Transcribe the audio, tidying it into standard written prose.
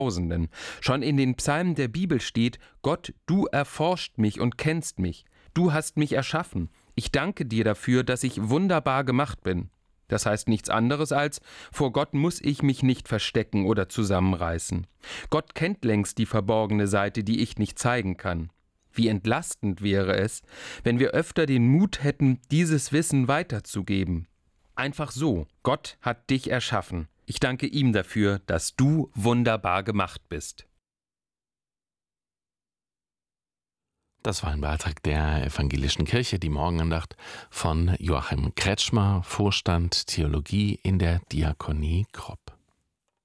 Tausenden. Schon in den Psalmen der Bibel steht: Gott, du erforscht mich und kennst mich. Du hast mich erschaffen. Ich danke dir dafür, dass ich wunderbar gemacht bin. Das heißt nichts anderes als: Vor Gott muss ich mich nicht verstecken oder zusammenreißen. Gott kennt längst die verborgene Seite, die ich nicht zeigen kann. Wie entlastend wäre es, wenn wir öfter den Mut hätten, dieses Wissen weiterzugeben. Einfach so: Gott hat dich erschaffen. Ich danke ihm dafür, dass du wunderbar gemacht bist. Das war ein Beitrag der Evangelischen Kirche, die Morgenandacht von Joachim Kretschmer, Vorstand Theologie in der Diakonie Kropp.